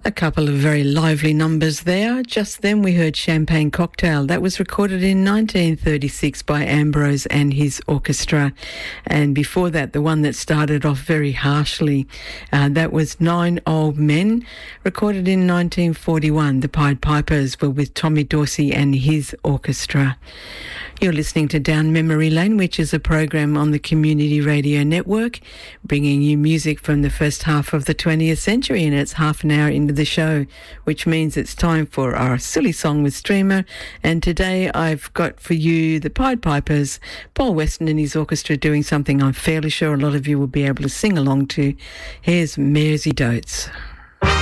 A couple of very lively numbers there. Just then we heard Champagne Cocktail. That was recorded in 1936 by Ambrose and his orchestra. And before that, the one that started off very harshly, that was Nine Old Men, recorded in 1941. The Pied Pipers were with Tommy Dorsey and his orchestra. You're listening to Down Memory Lane, which is a program on the Community Radio Network, bringing you music from the first half of the 20th century, and it's half an hour into the show, which means it's time for our Silly Song with Streamer. And today I've got for you the Pied Pipers, Paul Weston and his orchestra doing something I'm fairly sure a lot of you will be able to sing along to. Here's Mersey Dotes.